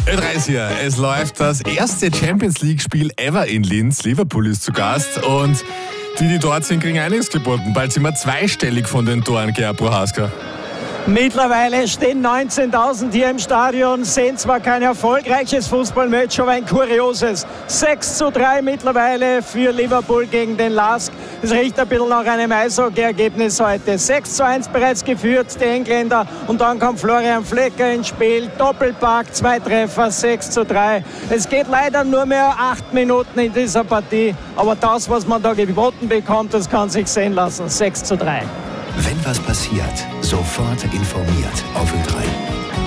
Ö3 ist hier. Es läuft das erste Champions-League-Spiel ever in Linz. Liverpool ist zu Gast und die dort sind, kriegen einiges geboten. Bald sind wir zweistellig von den Toren, Gerhard Prohaska. Mittlerweile stehen 19.000 hier im Stadion, sehen zwar kein erfolgreiches Fußballmatch, aber ein kurioses. 6:3 mittlerweile für Liverpool gegen den LASK. Es riecht ein bisschen nach einem Eishockey-Ergebnis heute. 6:1 bereits geführt, die Engländer. Und dann kommt Florian Flecker ins Spiel. Doppelpack, 2 Treffer, 6:3. Es geht leider nur mehr 8 Minuten in dieser Partie. Aber das, was man da geboten bekommt, das kann sich sehen lassen. 6:3. Wenn was passiert, sofort informiert auf Ö3.